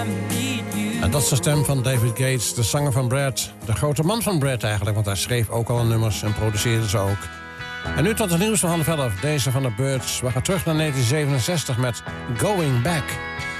En dat is de stem van David Gates, de zanger van Brad. De grote man van Brad eigenlijk, want hij schreef ook al nummers en produceerde ze ook. En nu tot het nieuws van 11:30. Deze van de Birds. We gaan terug naar 1967 met Going Back.